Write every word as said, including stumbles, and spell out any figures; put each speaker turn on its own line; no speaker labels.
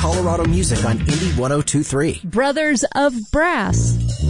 Colorado music on Indie ten twenty-three.
Brothers of Brass.